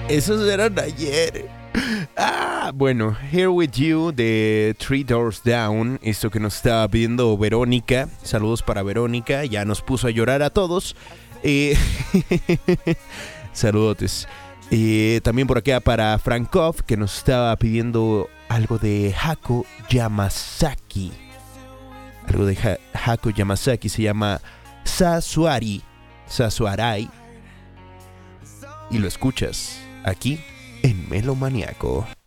Esos eran ayer. Bueno, Here With You de Three Doors Down. Esto que nos estaba pidiendo Verónica. Saludos para Verónica. Ya nos puso a llorar a todos. Saludotes. También por acá para Frankov, que nos estaba pidiendo algo de Hako Yamazaki. Algo de Hako Yamazaki. Se llama Sasuarai. Y lo escuchas aquí en Melomaniaco.